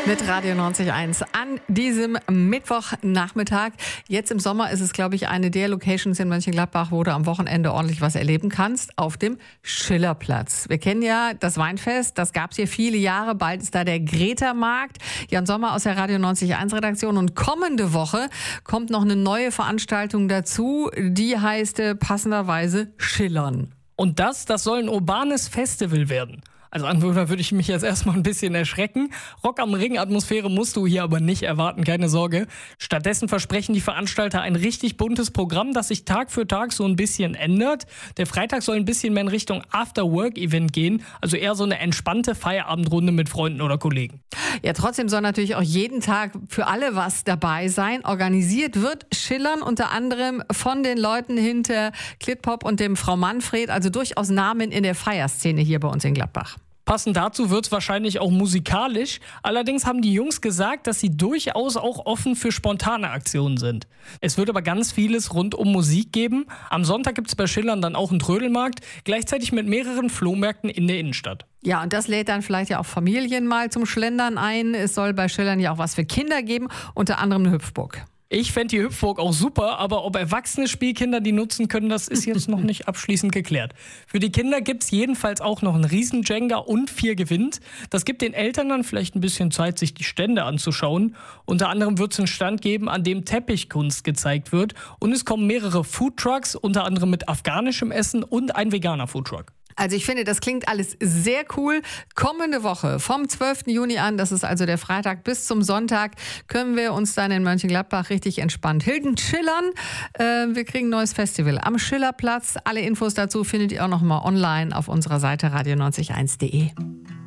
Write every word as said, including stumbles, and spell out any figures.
Mit Radio neunzig Komma eins an diesem Mittwochnachmittag. Jetzt im Sommer ist es, glaube ich, eine der Locations in Mönchengladbach, wo du am Wochenende ordentlich was erleben kannst, auf dem Schillerplatz. Wir kennen ja das Weinfest, das gab es hier viele Jahre. Bald ist da der Greta-Markt. Jan Sommer aus der Radio neunzig Komma eins Redaktion. Und kommende Woche kommt noch eine neue Veranstaltung dazu, die heißt äh, passenderweise Schillern. Und das, das soll ein urbanes Festival werden. Als Anwohner würde ich mich jetzt erstmal ein bisschen erschrecken. Rock am Ring-Atmosphäre musst du hier aber nicht erwarten, keine Sorge. Stattdessen versprechen die Veranstalter ein richtig buntes Programm, das sich Tag für Tag so ein bisschen ändert. Der Freitag soll ein bisschen mehr in Richtung After-Work-Event gehen, also eher so eine entspannte Feierabendrunde mit Freunden oder Kollegen. Ja, trotzdem soll natürlich auch jeden Tag für alle was dabei sein. Organisiert wird Schillern unter anderem von den Leuten hinter Klitpop und dem Frau Manfred, also durchaus Namen in der Feierszene hier bei uns in Gladbach. Passend dazu wird es wahrscheinlich auch musikalisch. Allerdings haben die Jungs gesagt, dass sie durchaus auch offen für spontane Aktionen sind. Es wird aber ganz vieles rund um Musik geben. Am Sonntag gibt es bei Schillern dann auch einen Trödelmarkt, gleichzeitig mit mehreren Flohmärkten in der Innenstadt. Ja, und das lädt dann vielleicht ja auch Familien mal zum Schlendern ein. Es soll bei Schillern ja auch was für Kinder geben, unter anderem eine Hüpfburg. Ich fände die Hüpfburg auch super, aber ob erwachsene Spielkinder die nutzen können, das ist jetzt noch nicht abschließend geklärt. Für die Kinder gibt's jedenfalls auch noch einen riesen Jenga und vier gewinnt. Das gibt den Eltern dann vielleicht ein bisschen Zeit, sich die Stände anzuschauen. Unter anderem wird es einen Stand geben, an dem Teppichkunst gezeigt wird. Und es kommen mehrere Foodtrucks, unter anderem mit afghanischem Essen und ein veganer Foodtruck. Also ich finde, das klingt alles sehr cool. Kommende Woche vom zwölften Juni an, das ist also der Freitag bis zum Sonntag, können wir uns dann in Mönchengladbach richtig entspannt Hilden chillern. Äh, wir kriegen ein neues Festival am Schillerplatz. Alle Infos dazu findet ihr auch noch mal online auf unserer Seite radio neunzig eins punkt de.